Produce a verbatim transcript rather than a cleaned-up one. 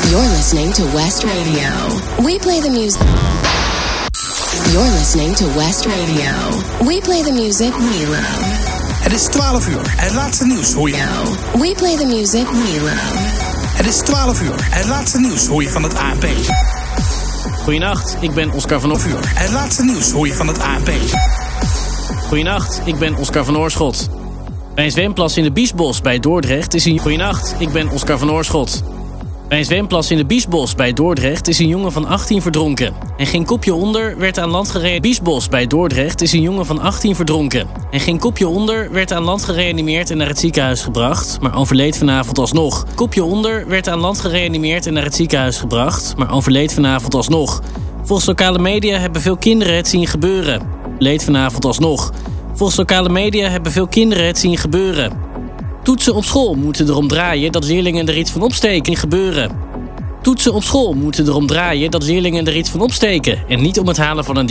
You're listening to West Radio. We play the music. You're listening to West Radio. We play the music we love. Het is twaalf uur. Het laatste nieuws hoor je. We play the music we love. Het is twaalf uur. Het laatste nieuws hoor je van het A N P. Goedenacht, ik ben Oscar van Oorschot. Het laatste nieuws hoor je van het A N P. Goedenacht, ik ben Oscar van Oorschot. Bij een zwemplas in de Biesbos bij Dordrecht is een... Goedenacht, ik ben Oscar van Oorschot. Bij een zwemplas in de Biesbos bij Dordrecht is een jongen van achttien verdronken. En geen kopje onder werd aan land gereanimeerd. Biesbos bij Dordrecht is een jongen van achttien verdronken. En geen kopje onder werd aan land gereanimeerd en naar het ziekenhuis gebracht, maar overleed vanavond alsnog. Kopje onder werd aan land gereanimeerd en naar het ziekenhuis gebracht, maar overleed vanavond alsnog. Volgens lokale media hebben veel kinderen het zien gebeuren. Leed vanavond alsnog. Volgens lokale media hebben veel kinderen het zien gebeuren. Toetsen op school moeten erom draaien dat leerlingen er iets van opsteken gebeuren. Toetsen op school moeten erom draaien dat leerlingen er iets van opsteken en niet om het halen van een